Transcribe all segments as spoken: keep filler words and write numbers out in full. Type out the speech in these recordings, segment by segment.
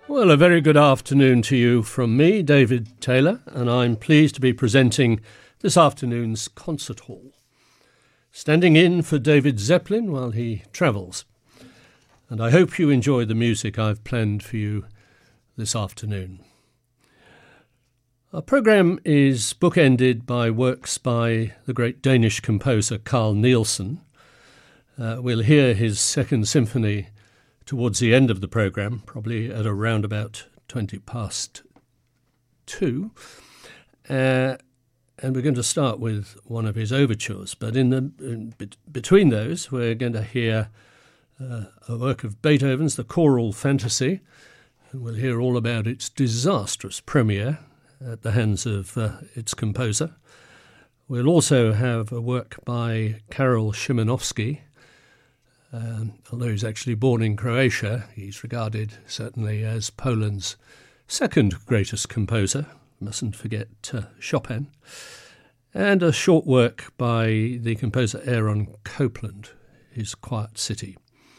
Well, a very good afternoon to you from me, David Taylor, and I'm pleased to be presenting this afternoon's concert hall, standing in for David Zeppelin while he travels. And I hope you enjoy the music I've planned for you this afternoon. Our programme is bookended by works by the great Danish composer Carl Nielsen. Uh, we'll hear his second symphony towards the end of the programme, probably at around about twenty past two. Uh, and we're going to start with one of his overtures. But in the in, bet- between those, we're going to hear uh, a work of Beethoven's, the Choral Fantasy, and we'll hear all about its disastrous premiere at the hands of uh, its composer. We'll also have a work by Karol Szymanowski. Um, although he's actually born in Croatia, he's regarded certainly as Poland's second greatest composer. Mustn't forget uh, Chopin. And a short work by the composer Aaron Copland, his Quiet City.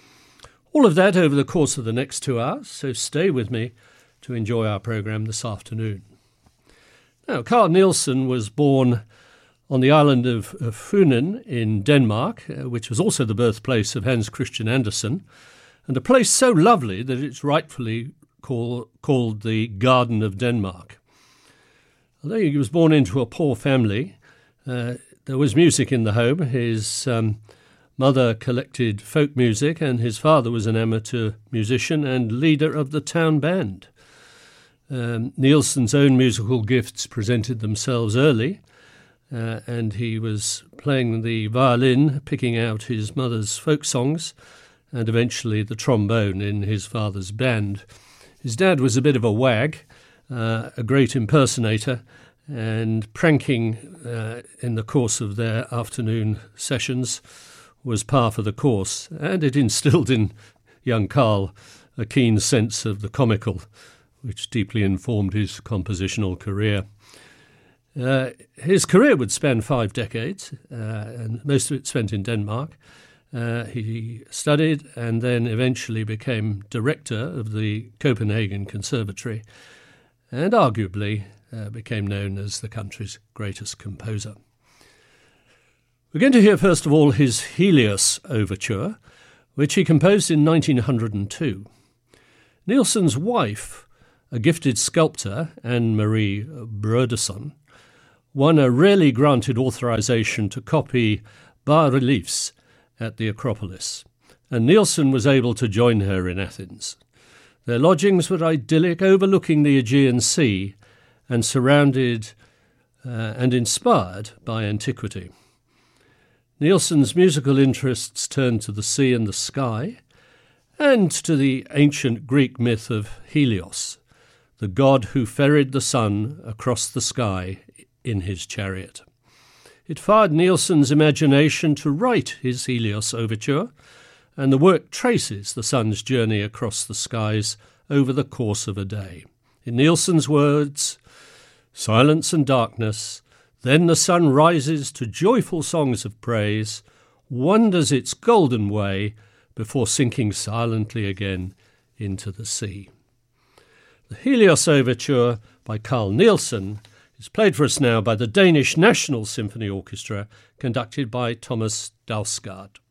All of that over the course of the next two hours, so stay with me to enjoy our programme this afternoon. Now, Carl Nielsen was born on the island of, of Funen in Denmark, uh, which was also the birthplace of Hans Christian Andersen, and a place so lovely that it's rightfully call, called the Garden of Denmark. Although he was born into a poor family, uh, there was music in the home. His um, mother collected folk music, and his father was an amateur musician and leader of the town band. Um, Nielsen's own musical gifts presented themselves early, Uh, and he was playing the violin, picking out his mother's folk songs, and eventually the trombone in his father's band. His dad was a bit of a wag, uh, a great impersonator, and pranking uh, in the course of their afternoon sessions was par for the course, and it instilled in young Carl a keen sense of the comical, which deeply informed his compositional career. Uh, his career would span five decades, uh, and most of it spent in Denmark. Uh, he studied and then eventually became director of the Copenhagen Conservatory, and arguably uh, became known as the country's greatest composer. We're going to hear first of all his Helios Overture, which he composed in nineteen oh two. Nielsen's wife, a gifted sculptor, Anne-Marie Broderson, won a rarely granted authorization to copy bas-reliefs at the Acropolis, and Nielsen was able to join her in Athens. Their lodgings were idyllic, overlooking the Aegean Sea and surrounded uh, and inspired by antiquity. Nielsen's musical interests turned to the sea and the sky, and to the ancient Greek myth of Helios, the god who ferried the sun across the sky in his chariot. It fired Nielsen's imagination to write his Helios Overture, and the work traces the sun's journey across the skies over the course of a day. In Nielsen's words, "Silence and darkness, then the sun rises to joyful songs of praise, wanders its golden way before sinking silently again into the sea." The Helios Overture by Carl Nielsen is played for us now by the Danish National Symphony Orchestra, conducted by Thomas Dausgaard.